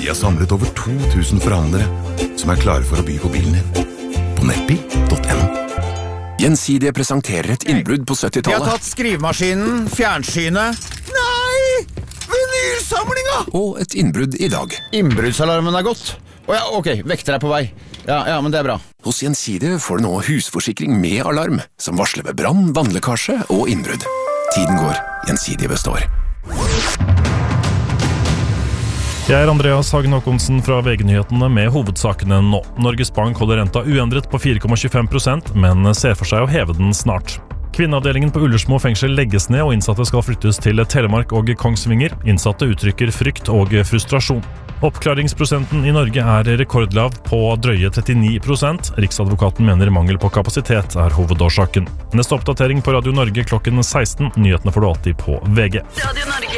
Vi har samlet over 2000 forhandlere som er klare for å by på bilen din. På nettbil.no. Gjensidige presenterer et innbrudd på 70-tallet. Vi har tatt skrivemaskinen, fjernsynet. Nei! Vinylsamlinga! Og et innbrudd i dag. Innbruddsalarmen er gått. Ok, vekter er på vei. Ja, men det er bra. Hos Gjensidige får du nå husforsikring med alarm, som varsler ved brann, vannlekkasje og innbrudd. Tiden går, Gjensidige består. Jeg er Andreas Hagen Håkonsen fra VG-nyhetene med hovedsakene nå. Norges Bank holder renta uendret på 4,25%, men ser for seg å heve den snart. Kvinneavdelingen på Ullersmo fengsel legges ned, og innsatte skal flyttes til Telemark og Kongsvinger. Innsatte uttrykker frykt og frustrasjon. Oppklaringsprosenten i Norge er rekordlav på drøye 39%. Riksadvokaten mener mangel på kapasitet er hovedårsaken. Neste oppdatering på Radio Norge klokken 16. Nyhetene får du alltid på VG. Radio Norge.